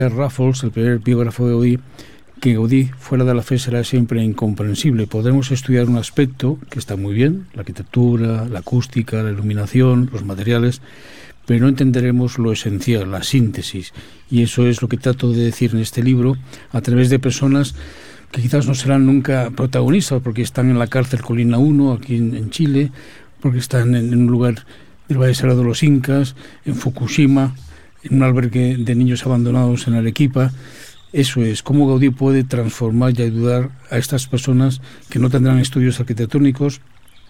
Rafols, el primer biógrafo de Gaudí, que Gaudí fuera de la fe será siempre incomprensible. Podremos estudiar un aspecto que está muy bien, la arquitectura, la acústica, la iluminación, los materiales, pero no entenderemos lo esencial, la síntesis. Y eso es lo que trato de decir en este libro, a través de personas que quizás no serán nunca protagonistas, porque están en la cárcel Colina 1, aquí en Chile, porque están en un lugar del Valle Sagrado de los Incas, en Fukushima, en un albergue de niños abandonados en Arequipa. Eso es, cómo Gaudí puede transformar y ayudar a estas personas que no tendrán estudios arquitectónicos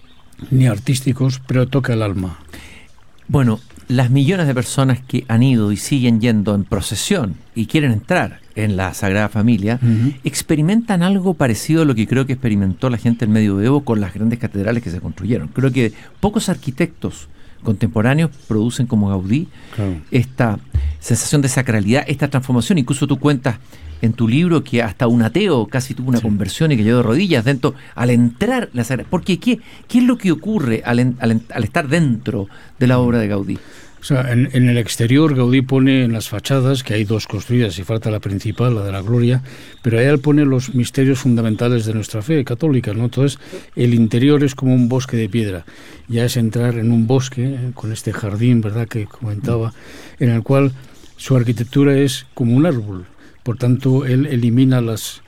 ni artísticos, pero toca el alma. Bueno, las millones de personas que han ido y siguen yendo en procesión y quieren entrar en la Sagrada Familia, experimentan algo parecido a lo que creo que experimentó la gente del Medioevo con las grandes catedrales que se construyeron. Creo que pocos arquitectos contemporáneos producen como Gaudí esta sensación de sacralidad, esta transformación. Incluso tú cuentas en tu libro que hasta un ateo casi tuvo una conversión y cayó de rodillas dentro al entrar la Sagrada. Porque ¿qué es lo que ocurre al estar dentro de la obra de Gaudí? O sea, en el exterior Gaudí pone en las fachadas, que hay dos construidas y falta la principal, la de la Gloria, pero ahí él pone los misterios fundamentales de nuestra fe católica, ¿no? Entonces, el interior es como un bosque de piedra. Ya es entrar en un bosque, con este jardín, ¿verdad?, que comentaba, en el cual su arquitectura es como un árbol. Por tanto, él elimina las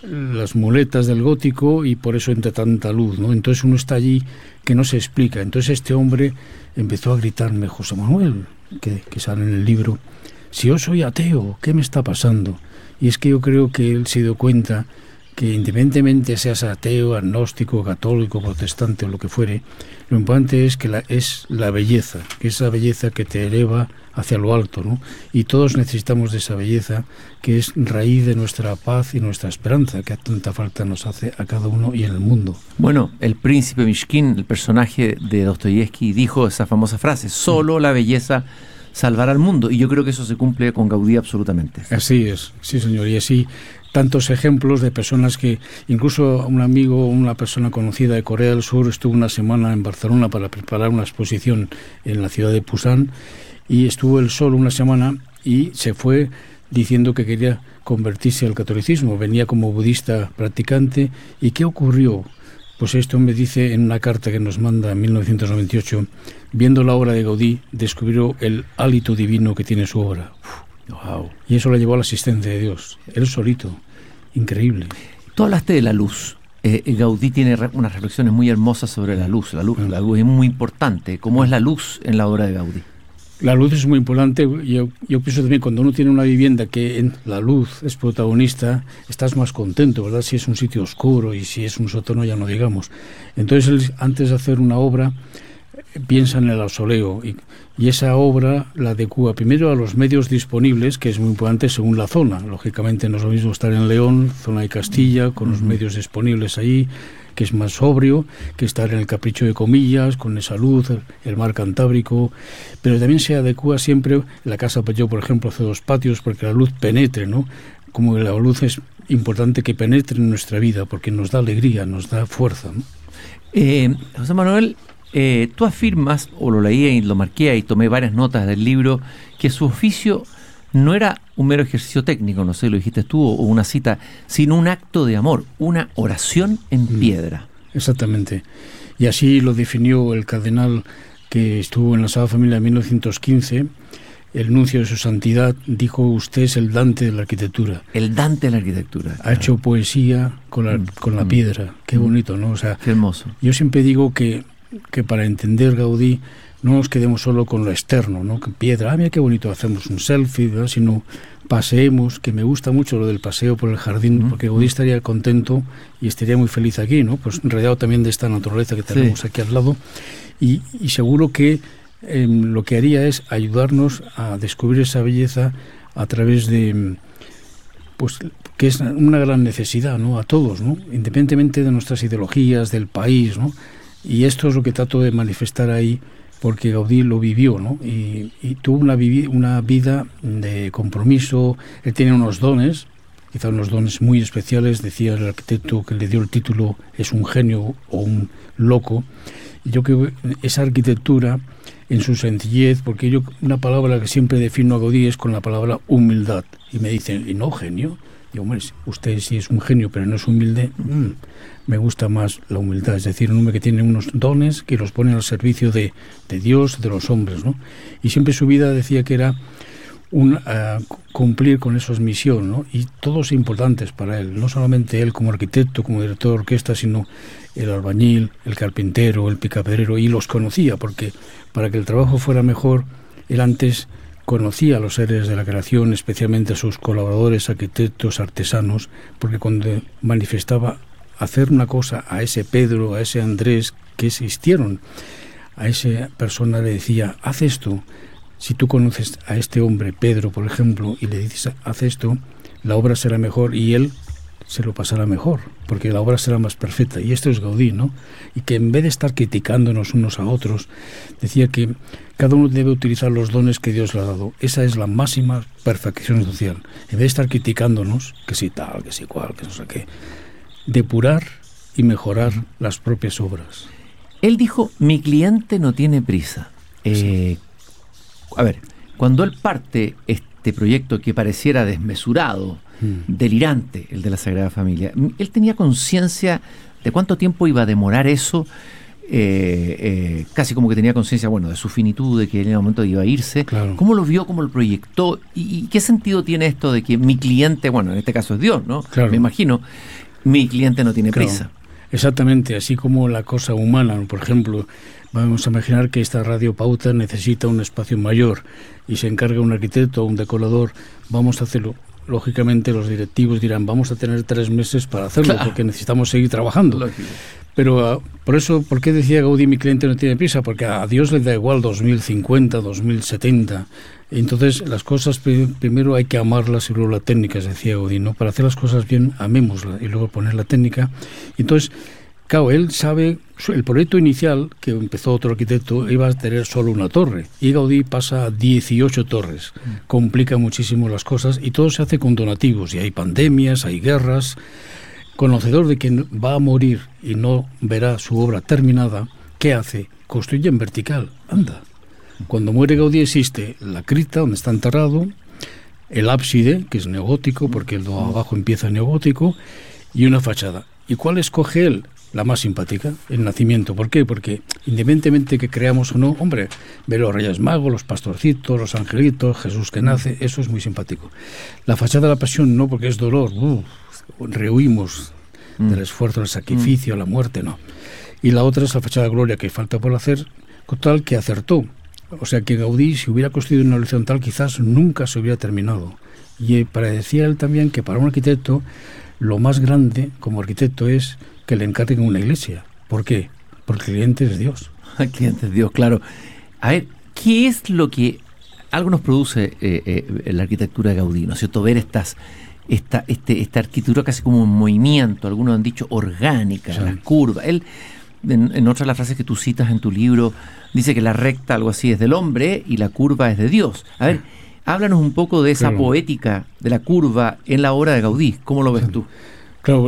muletas del gótico y por eso entra tanta luz, ¿no? Entonces uno está allí que no se explica. Entonces este hombre empezó a gritarme, José Manuel, que sale en el libro, si yo soy ateo, ¿qué me está pasando? Y es que yo creo que él se dio cuenta que independientemente seas ateo, agnóstico, católico, protestante o lo que fuere, lo importante es que es la belleza, que es la belleza que te eleva hacia lo alto, ¿no? Y todos necesitamos de esa belleza que es raíz de nuestra paz y nuestra esperanza, que tanta falta nos hace a cada uno y en el mundo. Bueno, el príncipe Mishkin, el personaje de Dostoyevsky, dijo esa famosa frase, solo la belleza salvará al mundo, y yo creo que eso se cumple con Gaudí absolutamente. Así es, sí señor, y así tantos ejemplos de personas que, incluso un amigo, una persona conocida de Corea del Sur, estuvo una semana en Barcelona para preparar una exposición en la ciudad de Pusan, y estuvo él solo una semana y se fue diciendo que quería convertirse al catolicismo, venía como budista practicante. ¿Y qué ocurrió? Pues esto me dice en una carta que nos manda en 1998, viendo la obra de Gaudí, descubrió el hálito divino que tiene su obra. Wow. Y eso le llevó a la asistencia de Dios, él solito, increíble. Tú hablaste de la luz. Gaudí tiene unas reflexiones muy hermosas sobre la luz. La luz es muy importante. ¿Cómo es la luz en la obra de Gaudí? La luz es muy importante. Yo pienso también, cuando uno tiene una vivienda que en la luz es protagonista, estás más contento, ¿verdad? Si es un sitio oscuro y si es un sótano, ya no digamos. Entonces él, antes de hacer una obra, piensa en el asoleo y esa obra la adecúa primero a los medios disponibles, que es muy importante según la zona. Lógicamente no es lo mismo estar en León, zona de Castilla, con los medios disponibles ahí, que es más sobrio, que estar en el Capricho de Comillas, con esa luz, el mar Cantábrico, pero también se adecúa siempre, la Casa Peugeot, por ejemplo, hace 2 patios, porque la luz penetre, ¿no? Como la luz es importante que penetre en nuestra vida, porque nos da alegría, nos da fuerza, ¿no? José Manuel, tú afirmas, o lo leí y lo marqué y tomé varias notas del libro, que su oficio no era un mero ejercicio técnico, no sé, lo dijiste tú, o una cita, sino un acto de amor, una oración en piedra. Exactamente. Y así lo definió el cardenal que estuvo en la Sagrada Familia en 1915, el nuncio de su santidad, dijo, usted es el Dante de la arquitectura. El Dante de la arquitectura. Ha hecho poesía con la piedra. Qué bonito, ¿no? O sea, qué hermoso. Yo siempre digo que para entender Gaudí no nos quedemos solo con lo externo, ¿no? Que piedra, mira qué bonito, hacemos un selfie, ¿verdad? Sino paseemos, que me gusta mucho lo del paseo por el jardín, porque Gaudí estaría contento y estaría muy feliz aquí, ¿no? Pues rodeado también de esta naturaleza que tenemos aquí al lado, y seguro que lo que haría es ayudarnos a descubrir esa belleza a través de, pues, que es una gran necesidad, ¿no? A todos, ¿no? Independientemente de nuestras ideologías, del país, ¿no? Y esto es lo que trato de manifestar ahí, porque Gaudí lo vivió, ¿no? Y tuvo una vida de compromiso. Él tiene unos dones, quizá unos dones muy especiales. Decía el arquitecto que le dio el título, es un genio o un loco. Y yo creo que esa arquitectura, en su sencillez, porque yo una palabra que siempre defino a Gaudí es con la palabra humildad. y me dicen, ¿y no genio? Digo, hombre, usted sí es un genio, pero no es humilde. Me gusta más la humildad, es decir, un hombre que tiene unos dones que los pone al servicio de Dios, de los hombres, ¿no? Y siempre su vida decía que era cumplir con esas misiones, ¿no? Y todos importantes para él, no solamente él como arquitecto, como director de orquesta, sino el albañil, el carpintero, el picapedrero, y los conocía, porque para que el trabajo fuera mejor, él antes conocía a los seres de la creación, especialmente a sus colaboradores, arquitectos, artesanos, porque cuando manifestaba hacer una cosa a ese Pedro, a ese Andrés que existieron, a esa persona le decía, haz esto. Si tú conoces a este hombre, Pedro, por ejemplo, y le dices, haz esto, la obra será mejor y él se lo pasará mejor, porque la obra será más perfecta. Y esto es Gaudí, ¿no? Y que en vez de estar criticándonos unos a otros, decía que cada uno debe utilizar los dones que Dios le ha dado. Esa es la máxima perfección social. En vez de estar criticándonos, que si tal, que si cual, que no sé qué, depurar y mejorar las propias obras. Él dijo, mi cliente no tiene prisa. Sí. A ver, cuando él parte este proyecto que pareciera desmesurado, delirante, el de la Sagrada Familia, él tenía conciencia de cuánto tiempo iba a demorar eso, casi como que tenía conciencia, bueno, de su finitud, de que en el momento iba a irse. Claro. ¿Cómo lo vio, cómo lo proyectó? ¿Y qué sentido tiene esto de que mi cliente, bueno, en este caso es Dios, ¿no? Claro. Me imagino, mi cliente no tiene prisa. Exactamente, así como la cosa humana, por ejemplo, vamos a imaginar que esta Radio Pauta necesita un espacio mayor y se encarga un arquitecto o un decorador, vamos a hacerlo. Lógicamente los directivos dirán, vamos a tener 3 meses para hacerlo, claro, porque necesitamos seguir trabajando. Lógico. Pero por eso, ¿por qué decía Gaudí, mi cliente no tiene prisa? Porque a Dios le da igual 2050, 2070. Entonces, las cosas primero hay que amarlas y luego la técnica, decía Gaudí, ¿no? Para hacer las cosas bien, amémoslas y luego poner la técnica. Entonces, claro, él sabe, el proyecto inicial, que empezó otro arquitecto, iba a tener solo una torre, y Gaudí pasa a 18 torres. Complica muchísimo las cosas, y todo se hace con donativos, y hay pandemias, hay guerras. Conocedor de que va a morir y no verá su obra terminada, ¿qué hace? Construye en vertical, anda. Cuando muere Gaudí existe la cripta, donde está enterrado, el ábside, que es neogótico, porque el de abajo empieza neogótico, y una fachada. ¿Y cuál escoge él? La más simpática, el nacimiento. ¿Por qué? Porque independientemente que creamos o no, hombre, ver los Reyes Magos, los pastorcitos, los angelitos, Jesús que nace, eso es muy simpático. La fachada de la pasión no, porque es dolor, rehuimos del esfuerzo, del sacrificio, la muerte, no. Y la otra es la fachada de gloria, que falta por hacer, con tal que acertó. O sea que Gaudí, si hubiera construido una horizontal, quizás nunca se hubiera terminado. Y decía él también que para un arquitecto, lo más grande como arquitecto es que le encarguen una iglesia. ¿Por qué? Porque el cliente es Dios. El cliente es Dios, claro. A ver, ¿qué es lo que algo nos produce la arquitectura de Gaudí, ¿no es cierto? Ver esta arquitectura casi como un movimiento, algunos han dicho orgánica, sí, las curvas. Él, en otras de las frases que tú citas en tu libro, dice que la recta, algo así, es del hombre y la curva es de Dios. A ver, háblanos un poco de esa poética de la curva en la obra de Gaudí. ¿Cómo lo ves tú? Claro,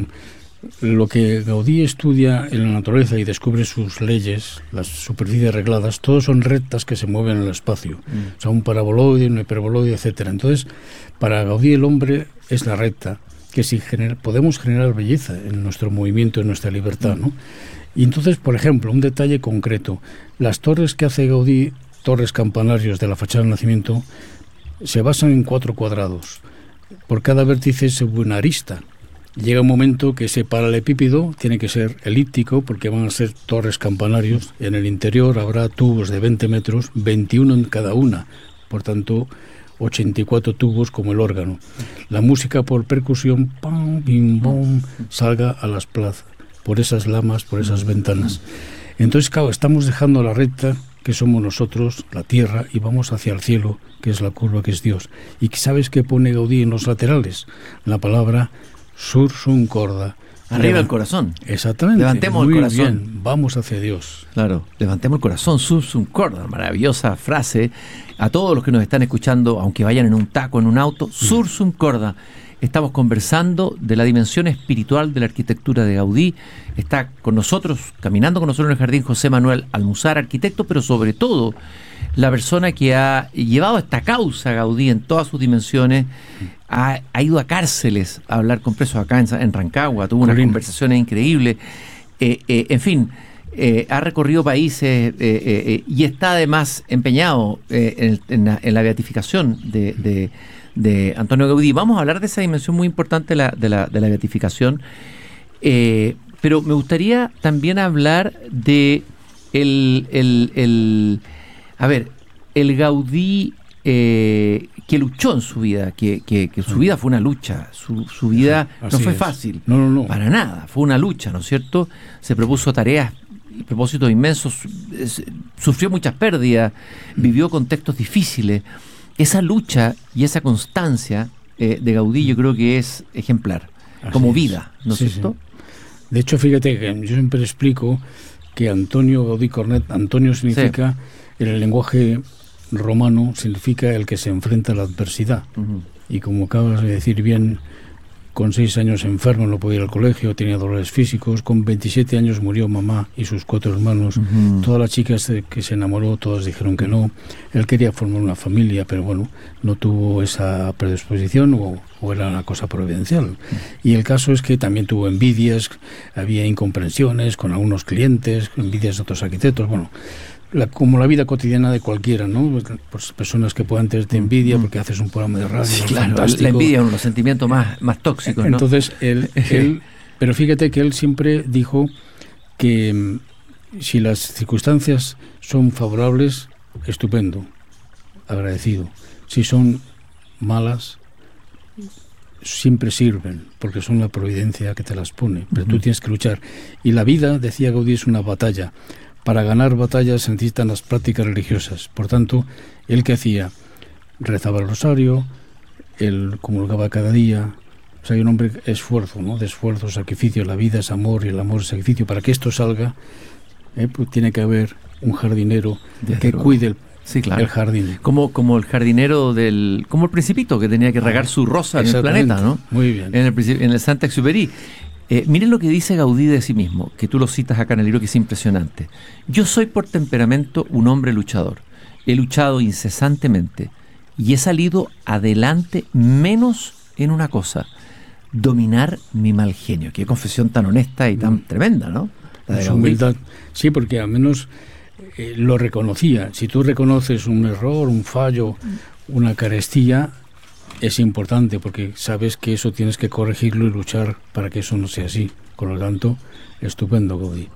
lo que Gaudí estudia en la naturaleza y descubre sus leyes, las superficies regladas, todos son rectas que se mueven en el espacio. O sea, un paraboloide, un hiperboloide, etcétera. Entonces, para Gaudí el hombre es la recta, que si podemos generar belleza en nuestro movimiento, en nuestra libertad, ¿no? Y entonces, por ejemplo, un detalle concreto, las torres que hace Gaudí, torres campanarios de la fachada del Nacimiento, se basan en 4 cuadrados. Por cada vértice se sube una arista. Llega un momento que ese paralelepípedo tiene que ser elíptico, porque van a ser torres campanarios. En el interior habrá tubos de 20 metros, 21 en cada una. Por tanto, 84 tubos como el órgano. La música por percusión, pam, bim, bom, salga a las plazas, por esas lamas, por esas ventanas. Entonces, claro, estamos dejando la recta, que somos nosotros, la tierra, y vamos hacia el cielo, que es la curva, que es Dios. ¿Y sabes qué pone Gaudí en los laterales? La palabra sursum corda. Arriba el corazón. Exactamente. Levantemos el corazón. Bien, vamos hacia Dios. Claro, levantemos el corazón, sursum corda. Maravillosa frase. A todos los que nos están escuchando, aunque vayan en un taco, en un auto, sursum corda. Estamos conversando de la dimensión espiritual de la arquitectura de Gaudí. Está con nosotros, caminando con nosotros en el jardín, José Manuel Almuzar, arquitecto, pero sobre todo la persona que ha llevado esta causa Gaudí en todas sus dimensiones, ha ido a cárceles a hablar con presos acá en Rancagua, tuvo unas conversaciones increíbles, en fin, ha recorrido países y está además empeñado en la beatificación de Antonio Gaudí. Vamos a hablar de esa dimensión muy importante de la beatificación, pero me gustaría también hablar de el Gaudí que luchó en su vida, que su vida fue una lucha, su vida no fue fácil, no, para nada, fue una lucha, ¿no es cierto? Se propuso tareas y propósitos inmensos, sufrió muchas pérdidas, vivió contextos difíciles. Esa lucha y esa constancia de Gaudí yo creo que es ejemplar, como vida, ¿no es cierto? Sí. De hecho, fíjate que yo siempre explico que Antonio Gaudí Cornet, Antonio significa, en el lenguaje romano, significa el que se enfrenta a la adversidad. Uh-huh. Y como acabas de decir bien, con 6 años enfermo, no podía ir al colegio, tenía dolores físicos, con 27 años murió mamá y sus 4 hermanos. Uh-huh. Todas las chicas que se enamoró, todas dijeron que no. Él quería formar una familia, pero bueno, no tuvo esa predisposición o era una cosa providencial. Uh-huh. Y el caso es que también tuvo envidias, había incomprensiones con algunos clientes, envidias de otros arquitectos, bueno, como la vida cotidiana de cualquiera, ¿no? Pues personas que puedan tener envidia porque haces un programa de radio. Sí, claro, la envidia es uno de los sentimientos más tóxicos, ¿no? Entonces, él, pero fíjate que él siempre dijo que si las circunstancias son favorables, estupendo, agradecido. Si son malas, siempre sirven, porque son la providencia que te las pone, pero tú tienes que luchar. Y la vida, decía Gaudí, es una batalla. Para ganar batallas se necesitan las prácticas religiosas. Por tanto, él que hacía, rezaba el rosario, él comulgaba cada día. O sea, hay un hombre de esfuerzo, ¿no? De esfuerzo, sacrificio. La vida es amor y el amor es sacrificio. Para que esto salga, pues tiene que haber un jardinero que cuide el jardín. Como el jardinero como el Principito, que tenía que regar su rosa en el planeta, ¿no? Muy bien. En el Saint-Exupéry. Miren lo que dice Gaudí de sí mismo, que tú lo citas acá en el libro, que es impresionante. Yo soy por temperamento un hombre luchador. He luchado incesantemente y he salido adelante menos en una cosa: dominar mi mal genio. Qué confesión tan honesta y tan tremenda, ¿no? La de humildad. Sí, porque al menos lo reconocía. Si tú reconoces un error, un fallo, una carestía, es importante porque sabes que eso tienes que corregirlo y luchar para que eso no sea así. Con lo tanto, estupendo, Gaudí.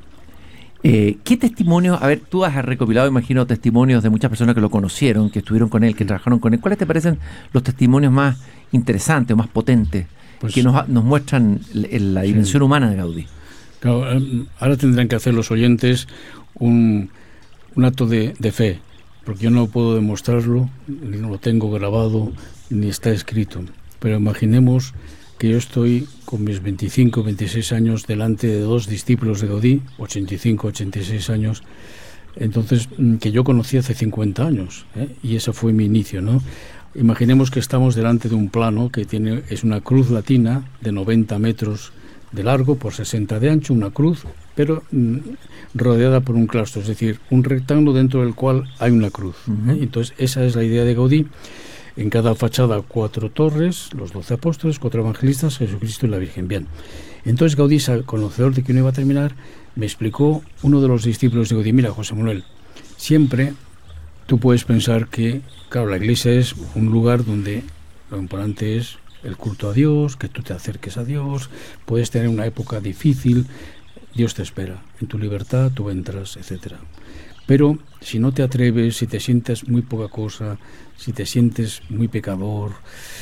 ¿Qué testimonio? A ver, tú has recopilado, imagino, testimonios de muchas personas que lo conocieron, que estuvieron con él, que trabajaron con él. ¿Cuáles te parecen los testimonios más interesantes o más potentes que nos muestran la dimensión humana de Gaudí? Claro, ahora tendrán que hacer los oyentes un acto de fe, porque yo no puedo demostrarlo, ni lo tengo grabado, ni está escrito. Pero imaginemos que yo estoy con mis 25, 26 años delante de 2 discípulos de Gaudí, 85, 86 años, entonces que yo conocí hace 50 años, y ese fue mi inicio, ¿no? Imaginemos que estamos delante de un plano que es una cruz latina de 90 metros de largo por 60 de ancho, una cruz, pero rodeada por un claustro, es decir, un rectángulo dentro del cual hay una cruz. Uh-huh. Entonces, esa es la idea de Gaudí. En cada fachada 4 torres, los 12 apóstoles, 4 evangelistas, Jesucristo y la Virgen. Bien. Entonces Gaudí, conocedor de que no iba a terminar, me explicó uno de los discípulos de Gaudí: mira, José Manuel, siempre tú puedes pensar que, claro, la iglesia es un lugar donde lo importante es el culto a Dios, que tú te acerques a Dios, puedes tener una época difícil, Dios te espera, en tu libertad tú entras, etcétera. Pero si no te atreves, si te sientes muy poca cosa, si te sientes muy pecador,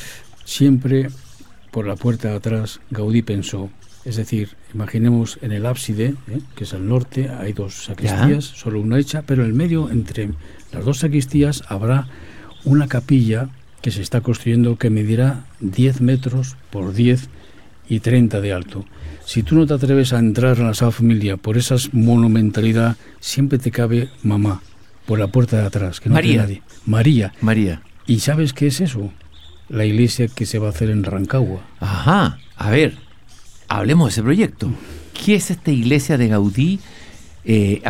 siempre por la puerta de atrás Gaudí pensó, es decir, imaginemos en el ábside, que es al norte, hay 2 sacristías, solo una hecha, pero en el medio, entre las 2 sacristías, habrá una capilla que se está construyendo que medirá 10 metros por 10 y 30 de alto. Si tú no te atreves a entrar en la Sagrada Familia por esa monumentalidad, siempre te cabe mamá por la puerta de atrás, que no tiene nadie. María. ¿Y sabes qué es eso? La iglesia que se va a hacer en Rancagua. Ajá, a ver, hablemos de ese proyecto. ¿Qué es esta iglesia de Gaudí? A ver,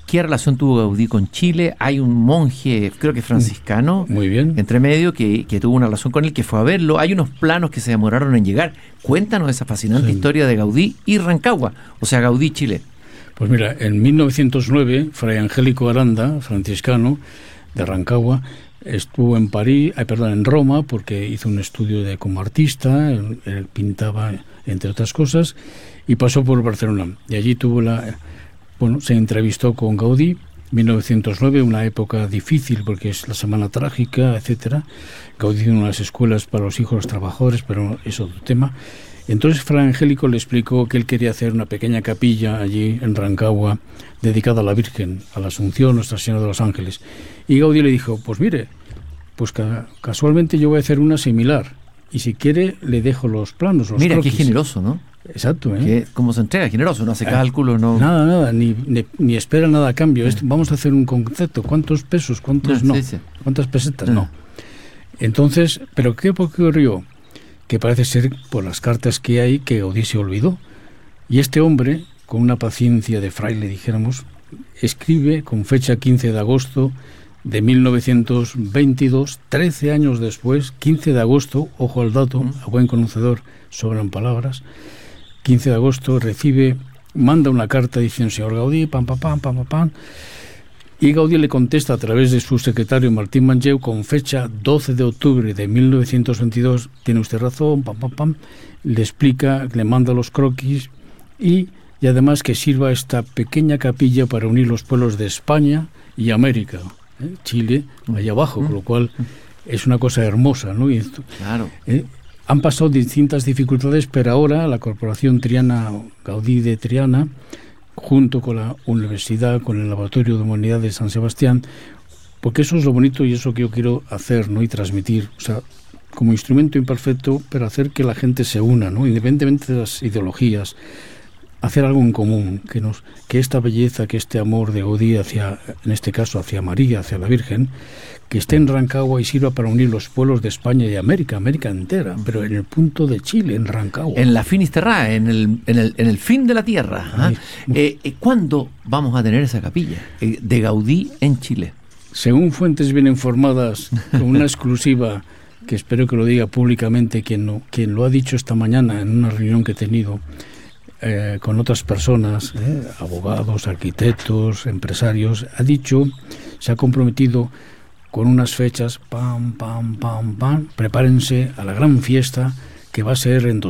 ¿Qué relación tuvo Gaudí con Chile? Hay un monje, creo que franciscano, muy bien, entre medio, que tuvo una relación con él, que fue a verlo. Hay unos planos que se demoraron en llegar. Cuéntanos esa fascinante historia de Gaudí y Rancagua, o sea, Gaudí, Chile. Pues mira, en 1909, Fray Angélico Aranda, franciscano de Rancagua, estuvo en Roma, porque hizo un estudio como artista, él pintaba, entre otras cosas, y pasó por Barcelona. Y allí se entrevistó con Gaudí, 1909, una época difícil porque es la Semana Trágica, etcétera. Gaudí tiene unas escuelas para los hijos de los trabajadores, pero es otro tema. Entonces Fray Angélico le explicó que él quería hacer una pequeña capilla allí en Rancagua dedicada a la Virgen, a la Asunción, Nuestra Señora de los Ángeles. Y Gaudí le dijo, pues mire, pues casualmente yo voy a hacer una similar, y si quiere le dejo los planos, los Mira, croquis. qué generoso, ¿no? Exacto, ¿Cómo se entrega? Generoso, no hace cálculos, no... Nada, ni espera nada a cambio. Vamos a hacer un concepto, ¿cuántos pesos? ¿Cuántos no? Sí. ¿Cuántas pesetas? No. Entonces, ¿pero qué ocurrió? Que parece ser, por las cartas que hay, que Gaudí se olvidó. Y este hombre, con una paciencia de fraile, dijéramos, escribe con fecha 15 de agosto de 1922, 13 años después, 15 de agosto, ojo al dato, a buen conocedor sobran palabras, 15 de agosto manda una carta diciendo, señor Gaudí, pam, y Gaudí le contesta a través de su secretario Martín Manlleu con fecha 12 de octubre de 1922, tiene usted razón, le explica, le manda los croquis y además que sirva esta pequeña capilla para unir los pueblos de España y América, Chile, allá abajo, con lo cual es una cosa hermosa, ¿no? Claro. Han pasado distintas dificultades, pero ahora la Corporación Triana, Gaudí de Triana, junto con la universidad, con el Laboratorio de Humanidades de San Sebastián, porque eso es lo bonito y eso que yo quiero hacer, ¿no? Y transmitir, o sea, como instrumento imperfecto, pero hacer que la gente se una, ¿no? Independientemente de las ideologías, hacer algo en común, que esta belleza, que este amor de Gaudí en este caso hacia María, hacia la Virgen, que esté en Rancagua y sirva para unir los pueblos de España y América entera, pero en el punto de Chile, en Rancagua. En la Finisterrae, en el fin de la tierra. ¿Cuándo vamos a tener esa capilla de Gaudí en Chile? Según fuentes bien informadas, con una exclusiva que espero que lo diga públicamente quien lo ha dicho esta mañana en una reunión que he tenido con otras personas, abogados, arquitectos, empresarios, se ha comprometido con unas fechas, prepárense a la gran fiesta que va a ser en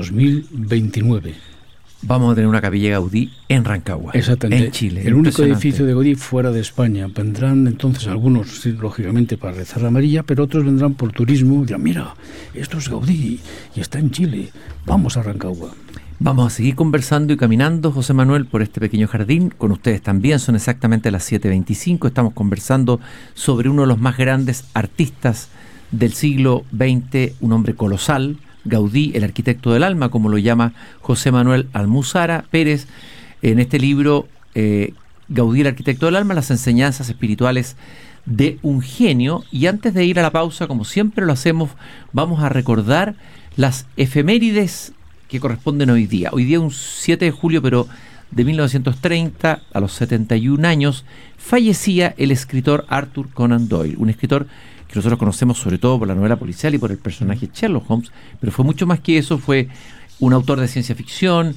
2029. Vamos a tener una capilla Gaudí en Rancagua, exactamente, en Chile. El único edificio de Gaudí fuera de España. Vendrán entonces algunos, sí, lógicamente, para rezar la María, pero otros vendrán por turismo y dirán, mira, esto es Gaudí y está en Chile, vamos a Rancagua. Vamos a seguir conversando y caminando, José Manuel, por este pequeño jardín. Con ustedes también, son exactamente las 7:25. Estamos conversando sobre uno de los más grandes artistas del siglo XX, un hombre colosal, Gaudí, el arquitecto del alma, como lo llama José Manuel Almuzara Pérez. En este libro, Gaudí, el arquitecto del alma, las enseñanzas espirituales de un genio. Y antes de ir a la pausa, como siempre lo hacemos, vamos a recordar las efemérides que corresponden hoy día. Hoy día un 7 de julio, pero de 1930, a los 71 años, fallecía el escritor Arthur Conan Doyle, un escritor que nosotros conocemos sobre todo por la novela policial y por el personaje Sherlock Holmes, pero fue mucho más que eso, fue un autor de ciencia ficción,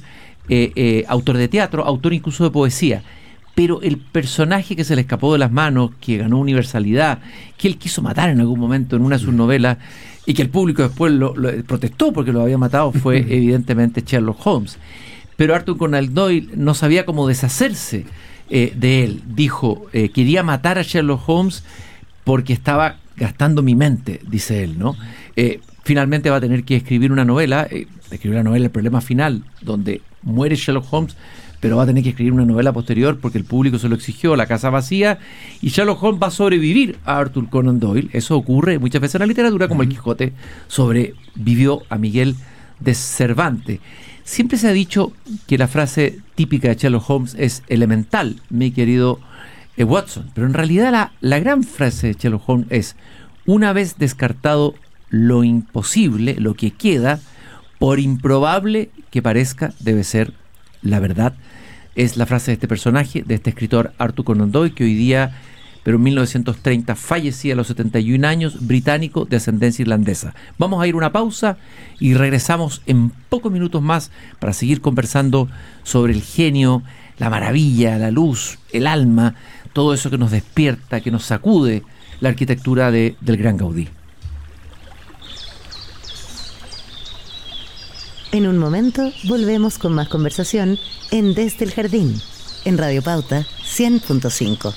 autor de teatro, autor incluso de poesía. Pero el personaje que se le escapó de las manos, que ganó universalidad, que él quiso matar en algún momento en una de sus novelas, y que el público después lo protestó porque lo había matado, fue evidentemente Sherlock Holmes. Pero Arthur Conan Doyle no sabía cómo deshacerse de él. Dijo, quería matar a Sherlock Holmes porque estaba gastando mi mente, dice él, ¿no? Finalmente va a tener que escribir una novela, El problema final, donde muere Sherlock Holmes, pero va a tener que escribir una novela posterior porque el público se lo exigió, La casa vacía, y Sherlock Holmes va a sobrevivir a Arthur Conan Doyle. Eso ocurre muchas veces en la literatura, como el Quijote sobrevivió a Miguel de Cervantes. Siempre se ha dicho que la frase típica de Sherlock Holmes es elemental, mi querido Watson, pero en realidad la gran frase de Sherlock Holmes es: una vez descartado lo imposible, lo que queda, por improbable que parezca, debe ser la verdad es la frase de este personaje, de este escritor Arthur Conan Doyle, que hoy día, pero en 1930 fallecía a los 71 años, británico de ascendencia irlandesa. Vamos a ir a una pausa y regresamos en pocos minutos más para seguir conversando sobre el genio, la maravilla, la luz, el alma, todo eso que nos despierta, que nos sacude la arquitectura del gran Gaudí. En un momento volvemos con más conversación en Desde el Jardín, en Radio Pauta 100.5.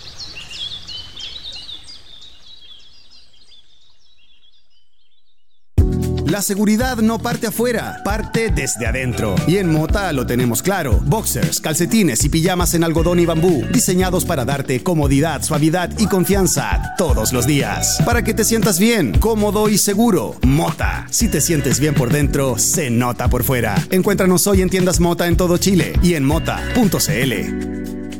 La seguridad no parte afuera, parte desde adentro. Y en Mota lo tenemos claro. Boxers, calcetines y pijamas en algodón y bambú, diseñados para darte comodidad, suavidad y confianza todos los días. Para que te sientas bien, cómodo y seguro. Mota. Si te sientes bien por dentro, se nota por fuera. Encuéntranos hoy en tiendas Mota en todo Chile y en mota.cl.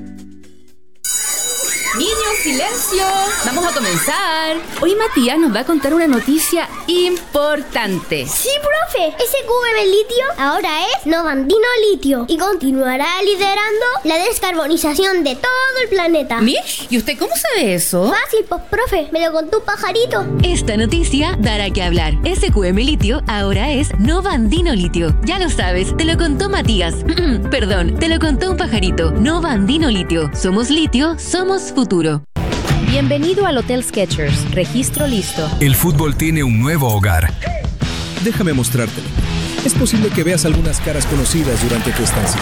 Niños, silencio. Vamos a comenzar. Hoy Matías nos va a contar una noticia importante. Sí, profe. SQM Litio ahora es Novandino Litio y continuará liderando la descarbonización de todo el planeta. Mish, ¿y usted cómo sabe eso? Fácil, pues, profe. Me lo contó un pajarito. Esta noticia dará que hablar. SQM Litio ahora es Novandino Litio. Ya lo sabes, te lo contó Matías. Perdón, te lo contó un pajarito. Novandino Litio. Somos litio, somos futuro. Bienvenido al Hotel Skechers. Registro listo. El fútbol tiene un nuevo hogar. Déjame mostrártelo. Es posible que veas algunas caras conocidas durante tu estancia.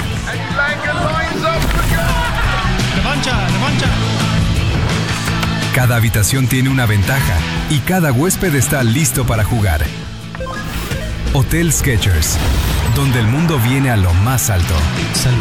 ¡Revancha! Cada habitación tiene una ventaja y cada huésped está listo para jugar. Hotel Skechers, donde el mundo viene a lo más alto. Salud.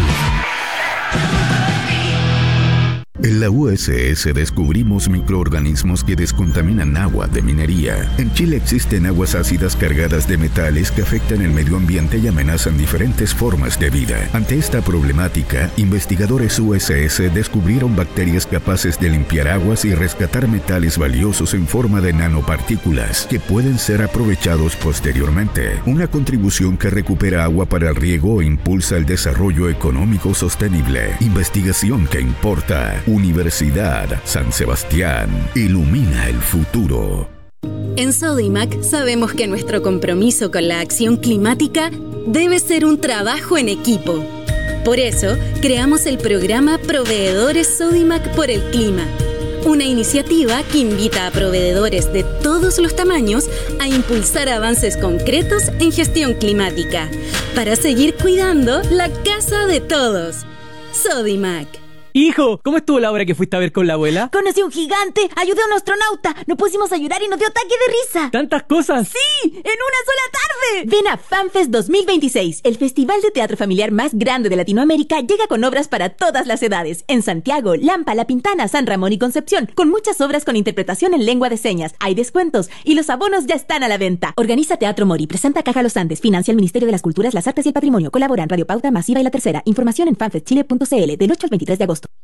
En la USS descubrimos microorganismos que descontaminan agua de minería. En Chile existen aguas ácidas cargadas de metales que afectan el medio ambiente y amenazan diferentes formas de vida. Ante esta problemática, investigadores USS descubrieron bacterias capaces de limpiar aguas y rescatar metales valiosos en forma de nanopartículas que pueden ser aprovechados posteriormente. Una contribución que recupera agua para el riego e impulsa el desarrollo económico sostenible. Investigación que importa. Universidad San Sebastián. Ilumina el futuro. En Sodimac sabemos que nuestro compromiso con la acción climática debe ser un trabajo en equipo. Por eso, creamos el programa Proveedores Sodimac por el Clima, una iniciativa que invita a proveedores de todos los tamaños a impulsar avances concretos en gestión climática, para seguir cuidando la casa de todos. Sodimac. Hijo, ¿cómo estuvo la obra que fuiste a ver con la abuela? Conocí a un gigante, ayudé a un astronauta, no pusimos a llorar y nos dio ataque de risa. ¿Tantas cosas? ¡Sí! ¡En una sola tarde! Ven a FanFest 2026, el festival de teatro familiar más grande de Latinoamérica. Llega con obras para todas las edades. En Santiago, Lampa, La Pintana, San Ramón y Concepción, con muchas obras con interpretación en lengua de señas. Hay descuentos y los abonos ya están a la venta. Organiza Teatro Mori, presenta Caja Los Andes, financia el Ministerio de las Culturas, las Artes y el Patrimonio. Colaboran Radio Pauta, Masiva y La Tercera. Información en fanfestchile.cl del 8 al 23 de agosto.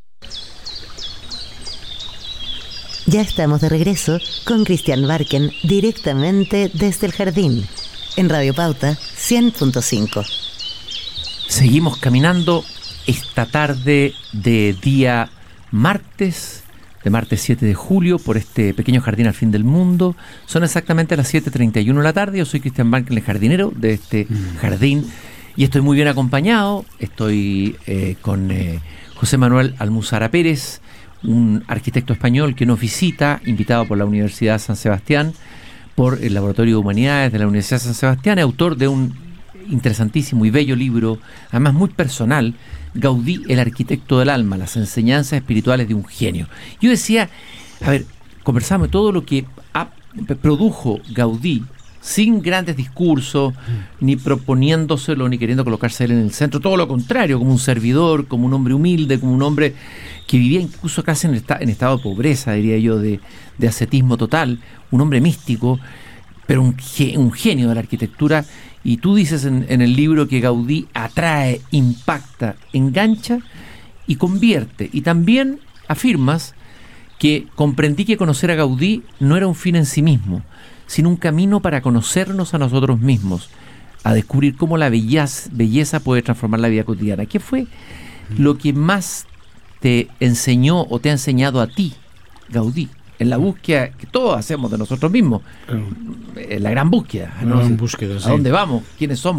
Ya estamos de regreso con Cristian Barken directamente desde el jardín en Radio Pauta 100.5. Seguimos caminando esta tarde de día martes 7 de julio por este pequeño jardín al fin del mundo. Son exactamente las 7:31 de la tarde. Yo soy Cristian Barken, el jardinero de este jardín, y estoy muy bien acompañado. Estoy con José Manuel Almuzara Pérez, un arquitecto español que nos visita, invitado por la Universidad San Sebastián, por el Laboratorio de Humanidades de la Universidad San Sebastián, autor de un interesantísimo y bello libro, además muy personal, Gaudí, el arquitecto del alma, las enseñanzas espirituales de un genio. Yo decía, a ver, conversamos de todo lo que produjo Gaudí, sin grandes discursos, ni proponiéndoselo, ni queriendo colocarse él en el centro, todo lo contrario, como un servidor, como un hombre humilde, como un hombre que vivía incluso casi en estado de pobreza, diría yo, de ascetismo total, un hombre místico, pero un genio de la arquitectura. Y tú dices en el libro que Gaudí atrae, impacta, engancha y convierte. Y también afirmas que comprendí que conocer a Gaudí no era un fin en sí mismo, sino un camino para conocernos a nosotros mismos, a descubrir cómo la belleza puede transformar la vida cotidiana. ¿Qué fue lo que más te enseñó o te ha enseñado a ti, Gaudí, en la búsqueda que todos hacemos de nosotros mismos, la gran búsqueda, ¿no? Gran búsqueda, sí. ¿A dónde vamos? ¿Quiénes somos?